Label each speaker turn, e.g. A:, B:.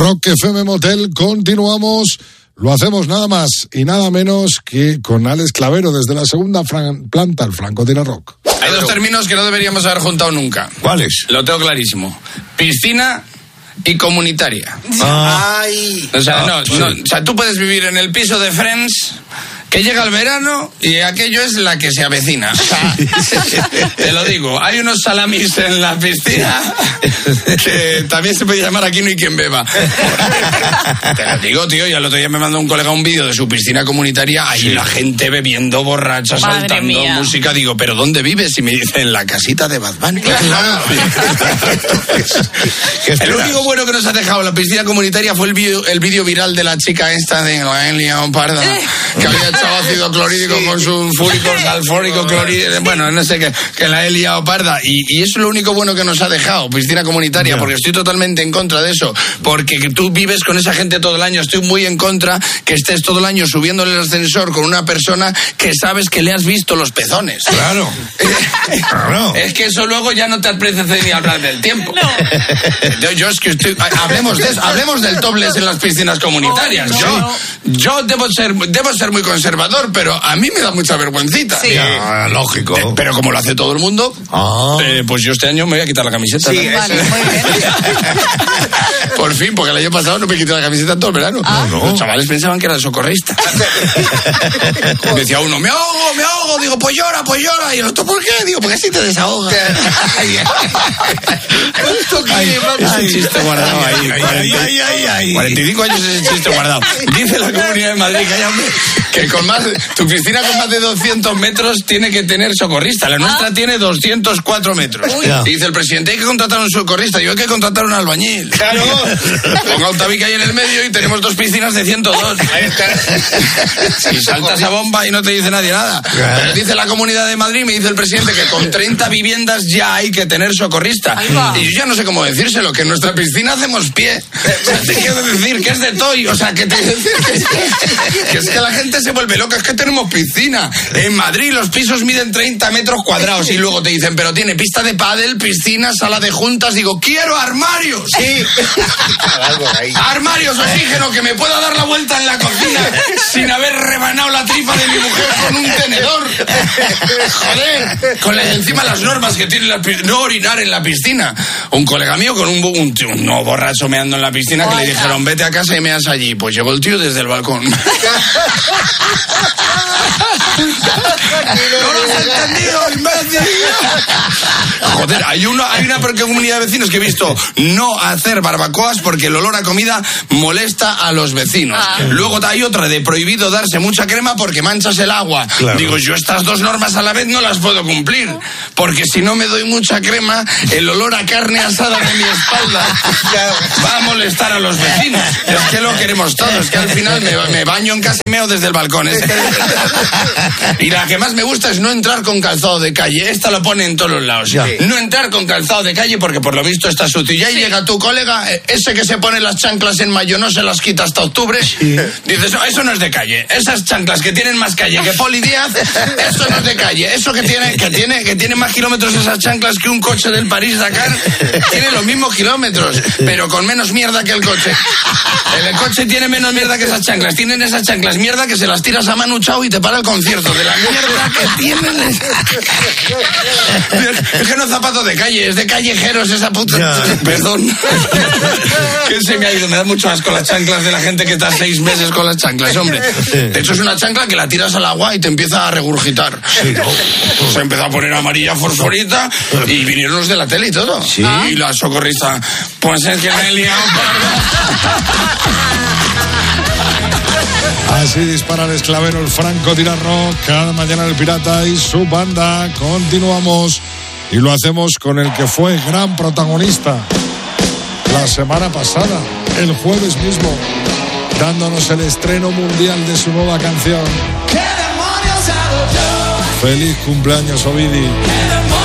A: Rock FM Motel, continuamos. Lo hacemos nada más y nada menos que con Alex Clavero desde la segunda planta, el Francotirar Rock.
B: Hay dos términos que no deberíamos haber juntado nunca.
C: ¿Cuáles?
B: Lo tengo clarísimo. Piscina y comunitaria.
C: Ay.
B: O sea, o sea, tú puedes vivir en el piso de Friends, que llega el verano y aquello es la que se avecina. O sea, te lo digo, hay unos salamis en la piscina que también se puede llamar Aquí no hay quien beba. Te lo digo, tío, y el otro día me mandó un colega un vídeo de su piscina comunitaria, ahí la gente bebiendo, borracha,
D: Madre
B: saltando
D: mía.
B: Música. Digo, ¿pero dónde vives? Y me dice, en la casita de Bad Bunny. El único bueno que nos ha dejado la piscina comunitaria fue el vídeo viral de la chica esta de Noelia Parda, que había echado ácido clorhídrico con sulfúrico, salfórico, clorhídrico, bueno, no sé qué, que la he liado parda. Y eso es lo único bueno que nos ha dejado, piscina comunitaria, porque estoy totalmente en contra de eso, porque tú vives con esa gente todo el año. Estoy muy en contra que estés todo el año subiéndole el ascensor con una persona que sabes que le has visto los pezones.
C: Claro. Claro.
B: Es que eso luego ya no te apetece ni hablar del tiempo.
D: No.
B: Yo es que hablemos de eso, hablemos del topless en las piscinas comunitarias. Yo debo ser muy conservador, pero a mí me da mucha vergüencita.
D: Sí.
C: Ya, lógico.
B: Pero como lo hace todo el mundo, pues yo este año me voy a quitar la camiseta.
C: Sí,
B: ¿no?
D: Vale, muy bien.
B: Por fin, porque el año pasado no me quité la camiseta todo el verano. Los chavales pensaban que era el socorrista. Me decía uno, me ahogo. Digo, pues llora. Y el otro, ¿por qué? Digo, porque así te desahogas. Es un chiste guardado ahí. 45 años es el chiste guardado. Dice la Comunidad de Madrid que tu piscina con más de 200 metros tiene que tener socorrista. La nuestra tiene 204 metros. Y dice el presidente, hay que contratar un socorrista. Yo hay que contratar un albañil. Claro. Ponga un tabique ahí en el medio y tenemos dos piscinas de 102. Ahí está. Y salta esa bomba y no te dice nadie nada. Pero dice la Comunidad de Madrid, me dice el presidente que con 30 viviendas ya hay que tener socorrista. Y yo ya no sé cómo decírselo, que en nuestra piscina hacemos pie. Te quiero decir que es de toy. O sea, que es que la gente se vuelve loca. Es que tenemos piscina. En Madrid los pisos miden 30 metros cuadrados y luego te dicen, pero tiene pista de pádel, piscina, sala de juntas. Digo, quiero armarios. Sí. Armarios, oxígeno, que me pueda dar la vuelta en la cocina sin haber rebanado la tripa de mi mujer con un tenedor. Joder. Encima las normas que tiene no orinar en la piscina. Un colega mío con un no borracho meando en la piscina, que le dijeron, vete a casa y meas allí. Pues llegó el tío desde el balcón. ¡No lo has entendido, imbécil! Joder, hay una comunidad de vecinos que he visto no hacer barbacoas porque el olor a comida molesta a los vecinos. Luego hay otra de prohibido darse mucha crema porque manchas el agua. Claro. Digo, yo estas dos normas a la vez no las puedo cumplir, porque si no me doy mucha crema, el olor a carne asada de mi espalda va a molestar a los vecinos. Es que lo queremos todos, es que al final me baño en casa y meo desde el balcón. Y la que más me gusta es no entrar con calzado de calle. Esta lo pone en todos los lados. No entrar con calzado de calle porque por lo visto está sucio. Y ahí llega tu colega, ese que se pone las chanclas en mayo, no se las quita hasta octubre. Dices, eso no es de calle. Esas chanclas que tienen más calle que Poli Díaz, eso no es de calle. Eso que tiene más kilómetros esas chanclas que un coche del París-Dakar, tiene los mismos kilómetros, pero con menos mierda que el coche. El coche tiene menos mierda que esas chanclas. Tienen esas chanclas mierda que se las tiras a Manu Chao y te para el concierto de la mierda que tienen. Es que no es zapato de calle, es de callejeros esa puta. Perdón. Que se me ha ido. Me da mucho asco las chanclas de la gente que está 6 meses con las chanclas, hombre. De hecho es una chancla que la tiras al agua y te empieza a regurgitar. Se empezó a poner amarilla fosforita y vinieron los de la tele y todo. Y la socorrista, pues es que me he liado.
A: Así dispara el Clavero, el Francotirar Rock, cada mañana el Pirata y su banda. Continuamos y lo hacemos con el que fue gran protagonista la semana pasada, el jueves mismo, dándonos el estreno mundial de su nueva canción. ¡Feliz cumpleaños, Ovidi!